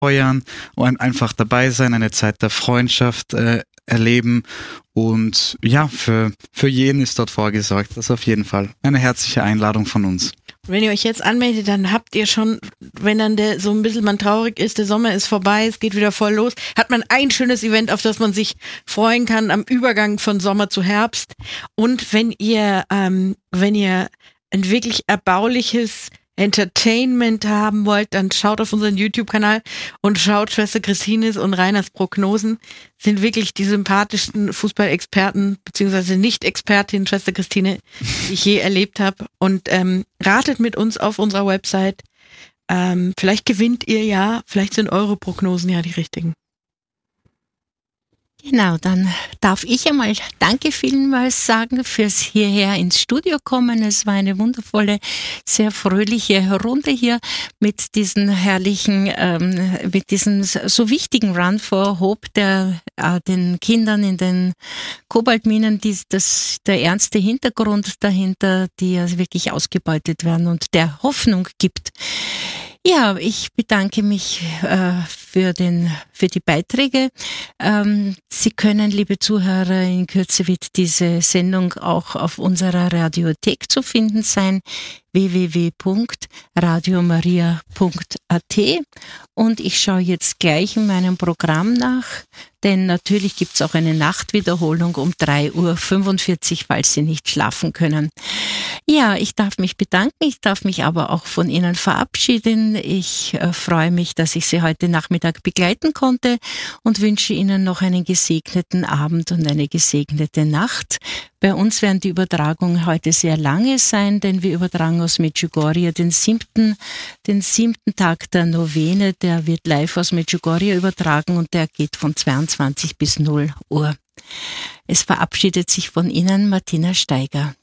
feuern und einfach dabei sein, eine Zeit der Freundschaft erleben. Und ja, für jeden ist dort vorgesorgt. Das ist auf jeden Fall eine herzliche Einladung von uns. Wenn ihr euch jetzt anmeldet, dann habt ihr schon, wenn dann so ein bisschen man traurig ist, der Sommer ist vorbei, es geht wieder voll los, hat man ein schönes Event, auf das man sich freuen kann am Übergang von Sommer zu Herbst. Und wenn ihr ein wirklich erbauliches Entertainment haben wollt, dann schaut auf unseren YouTube-Kanal und schaut Schwester Christines und Reiners Prognosen. Sind wirklich die sympathischsten Fußballexperten beziehungsweise Nicht-Expertin Schwester Christine, die ich je erlebt habe. Und ratet mit uns auf unserer Website. Vielleicht gewinnt ihr ja, vielleicht sind eure Prognosen ja die richtigen. Genau, dann darf ich einmal Danke vielmals sagen fürs hierher ins Studio kommen. Es war eine wundervolle, sehr fröhliche Runde hier mit diesen herrlichen, mit diesem so wichtigen Run for Hope, der den Kindern in den Kobaltminen, der ernste Hintergrund dahinter, die ja wirklich ausgebeutet werden und der Hoffnung gibt. Ja, ich bedanke mich für die Beiträge. Sie können, liebe Zuhörer, in Kürze wird diese Sendung auch auf unserer Radiothek zu finden sein, www.radiomaria.at. Und ich schaue jetzt gleich in meinem Programm nach, denn natürlich gibt es auch eine Nachtwiederholung um 3:45 Uhr, falls Sie nicht schlafen können. Ja, ich darf mich bedanken, ich darf mich aber auch von Ihnen verabschieden. Ich freue mich, dass ich Sie heute Nachmittag begleiten konnte und wünsche Ihnen noch einen gesegneten Abend und eine gesegnete Nacht. Bei uns werden die Übertragungen heute sehr lange sein, denn wir übertragen aus Medjugorje den siebten Tag der Novene. Der wird live aus Medjugorje übertragen und der geht von 22 bis 0 Uhr. Es verabschiedet sich von Ihnen Martina Steiger.